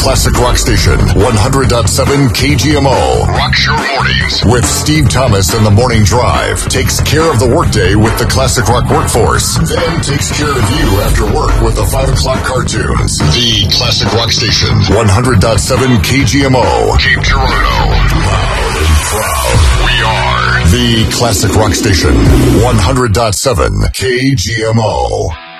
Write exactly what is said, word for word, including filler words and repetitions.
classic rock station, one hundred point seven K G M O. Rocks your mornings with Steve Thomas in the Morning Drive. Takes care of the workday with the classic rock workforce. Then takes care of you after work with the five o'clock cartoons. The classic rock station, one hundred point seven K G M O. Cape Girardeau. Loud and proud. We are the classic rock station, one hundred point seven K G M O.